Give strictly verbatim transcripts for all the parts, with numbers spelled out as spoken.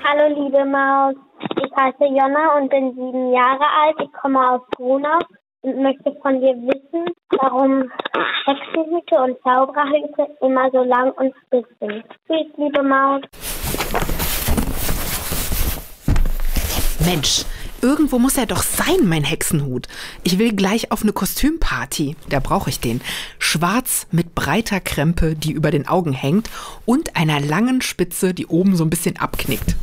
Hallo liebe Maus, ich heiße Jonna und bin sieben Jahre alt. Ich komme aus Grunau und möchte von dir wissen, warum Hexenhüte und Zaubererhüte immer so lang und spitz sind. Tschüss, liebe Maus. Mensch, irgendwo muss er doch sein, mein Hexenhut. Ich will gleich auf eine Kostümparty. Da brauche ich den. Schwarz mit breiter Krempe, die über den Augen hängt und einer langen Spitze, die oben so ein bisschen abknickt.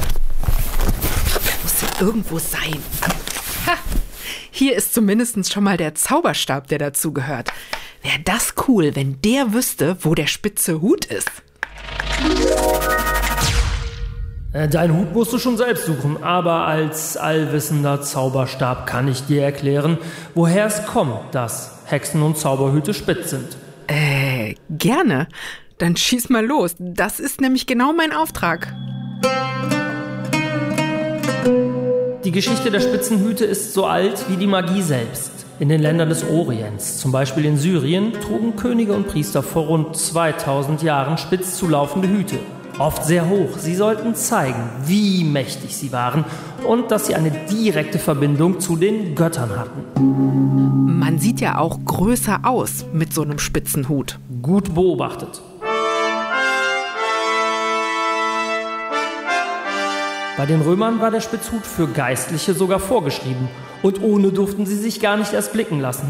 Muss ja irgendwo sein. Ha! Hier ist zumindest schon mal der Zauberstab, der dazu gehört. Wäre das cool, wenn der wüsste, wo der spitze Hut ist. Deinen Hut musst du schon selbst suchen, aber als allwissender Zauberstab kann ich dir erklären, woher es kommt, dass Hexen und Zauberhüte spitz sind. Äh, gerne. Dann schieß mal los. Das ist nämlich genau mein Auftrag. Die Geschichte der Spitzenhüte ist so alt wie die Magie selbst. In den Ländern des Orients, zum Beispiel in Syrien, trugen Könige und Priester vor rund zweitausend Jahren spitz zulaufende Hüte. Oft sehr hoch. Sie sollten zeigen, wie mächtig sie waren und dass sie eine direkte Verbindung zu den Göttern hatten. Man sieht ja auch größer aus mit so einem spitzen Hut. Gut beobachtet. Bei den Römern war der Spitzhut für Geistliche sogar vorgeschrieben und ohne durften sie sich gar nicht erst blicken lassen.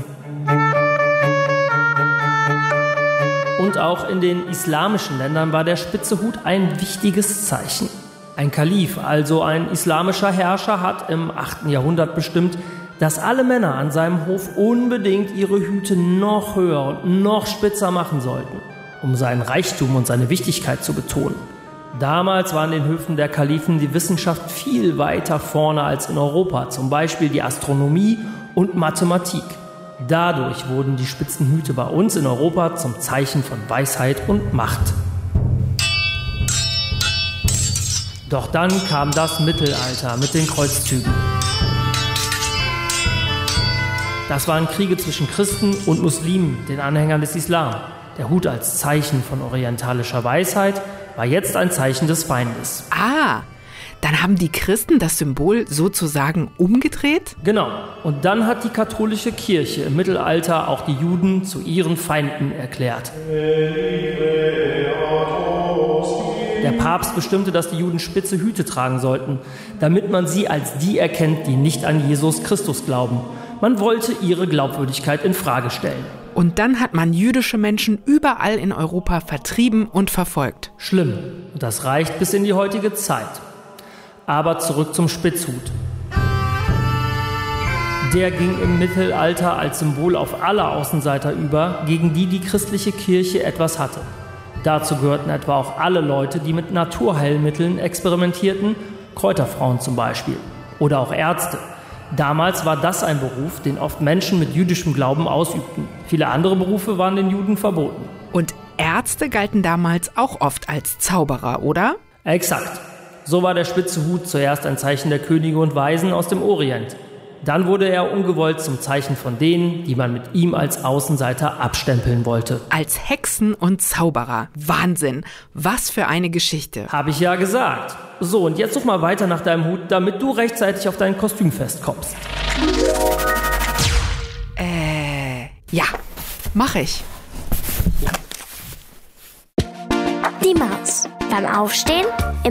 Und auch in den islamischen Ländern war der spitze Hut ein wichtiges Zeichen. Ein Kalif, also ein islamischer Herrscher, hat im achten Jahrhundert bestimmt, dass alle Männer an seinem Hof unbedingt ihre Hüte noch höher und noch spitzer machen sollten, um seinen Reichtum und seine Wichtigkeit zu betonen. Damals war an den Höfen der Kalifen die Wissenschaft viel weiter vorne als in Europa, zum Beispiel die Astronomie und Mathematik. Dadurch wurden die spitzen Hüte bei uns in Europa zum Zeichen von Weisheit und Macht. Doch dann kam das Mittelalter mit den Kreuzzügen. Das waren Kriege zwischen Christen und Muslimen, den Anhängern des Islam. Der Hut als Zeichen von orientalischer Weisheit war jetzt ein Zeichen des Feindes. Ah, dann haben die Christen das Symbol sozusagen umgedreht? Genau. Und dann hat die katholische Kirche im Mittelalter auch die Juden zu ihren Feinden erklärt. Der Papst bestimmte, dass die Juden spitze Hüte tragen sollten, damit man sie als die erkennt, die nicht an Jesus Christus glauben. Man wollte ihre Glaubwürdigkeit in Frage stellen. Und dann hat man jüdische Menschen überall in Europa vertrieben und verfolgt. Schlimm. Und das reicht bis in die heutige Zeit. Aber zurück zum Spitzhut. Der ging im Mittelalter als Symbol auf alle Außenseiter über, gegen die die christliche Kirche etwas hatte. Dazu gehörten etwa auch alle Leute, die mit Naturheilmitteln experimentierten, Kräuterfrauen zum Beispiel, oder auch Ärzte. Damals war das ein Beruf, den oft Menschen mit jüdischem Glauben ausübten. Viele andere Berufe waren den Juden verboten. Und Ärzte galten damals auch oft als Zauberer, oder? Exakt. So war der spitze Hut zuerst ein Zeichen der Könige und Weisen aus dem Orient. Dann wurde er ungewollt zum Zeichen von denen, die man mit ihm als Außenseiter abstempeln wollte. Als Hexen und Zauberer. Wahnsinn. Was für eine Geschichte. Habe ich ja gesagt. So, und jetzt such mal weiter nach deinem Hut, damit du rechtzeitig auf dein Kostümfest kommst. Äh, ja, mach ich. Die Maus. Beim Aufstehen, im